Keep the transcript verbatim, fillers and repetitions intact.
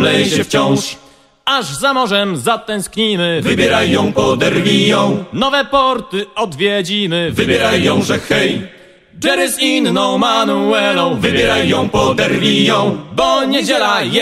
Plej się wciąż, aż za morzem zatęsknimy. wybieraj ją, poderwij ją, Nowe porty odwiedzimy. wybieraj ją, że hej. Jerry z inną Manuelą. Wybieraj ją, poderwij ją, bo niedziela jest.